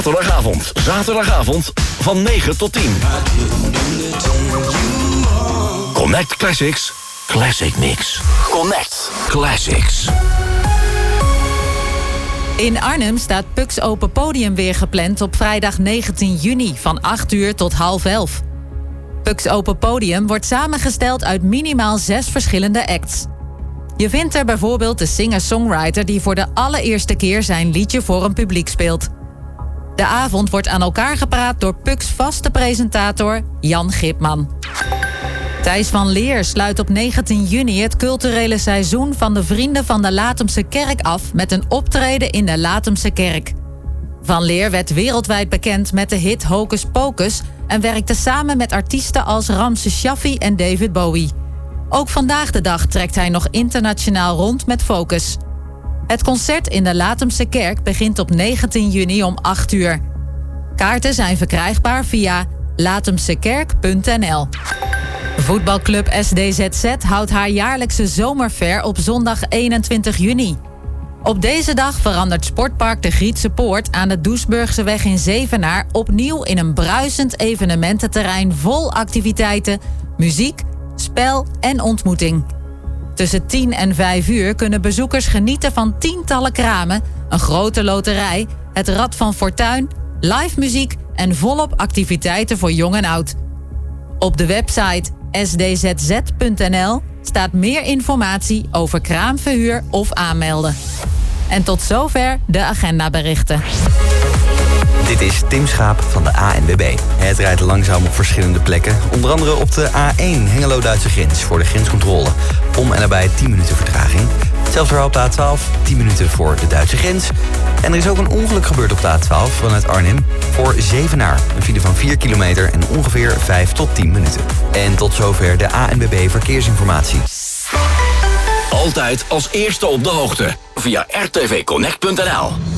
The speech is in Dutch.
Zaterdagavond van 9 tot 10. Connect Classics, Classic Mix. Connect Classics. In Arnhem staat Puks Open Podium weer gepland op vrijdag 19 juni van 8 uur tot 10:30. Puks Open Podium wordt samengesteld uit minimaal 6 verschillende acts. Je vindt er bijvoorbeeld de singer-songwriter die voor de allereerste keer zijn liedje voor een publiek speelt. De avond wordt aan elkaar gepraat door Puks vaste presentator Jan Gipman. Thijs van Leer sluit op 19 juni het culturele seizoen van de Vrienden van de Lathumse Kerk af met een optreden in de Lathumse Kerk. Van Leer werd wereldwijd bekend met de hit Hocus Pocus en werkte samen met artiesten als Ramses Shaffi en David Bowie. Ook vandaag de dag trekt hij nog internationaal rond met Focus. Het concert in de Lathumse Kerk begint op 19 juni om 8 uur. Kaarten zijn verkrijgbaar via lathumsekerk.nl. Voetbalclub SDZZ houdt haar jaarlijkse zomerfair op zondag 21 juni. Op deze dag verandert sportpark de Grietse Poort aan de Doesburgseweg in Zevenaar opnieuw in een bruisend evenemententerrein vol activiteiten, muziek, spel en ontmoeting. Tussen 10 en 5 uur kunnen bezoekers genieten van tientallen kramen, een grote loterij, het Rad van Fortuin, live muziek en volop activiteiten voor jong en oud. Op de website sdzz.nl staat meer informatie over kraamverhuur of aanmelden. En tot zover de agendaberichten. Dit is Tim Schaap van de ANWB. Het rijdt langzaam op verschillende plekken. Onder andere op de A1 Hengelo-Duitse grens voor de grenscontrole. Om en nabij 10 minuten vertraging. Hetzelfde verhaal op de A12, 10 minuten voor de Duitse grens. En er is ook een ongeluk gebeurd op de A12 vanuit Arnhem voor Zevenaar. Een file van 4 kilometer en ongeveer 5 tot 10 minuten. En tot zover de ANWB Verkeersinformatie. Altijd als eerste op de hoogte via rtvconnect.nl.